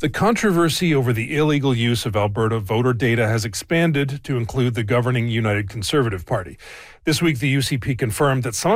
The controversy over the illegal use of Alberta voter data has expanded to include the governing United Conservative Party. This week, the UCP confirmed that some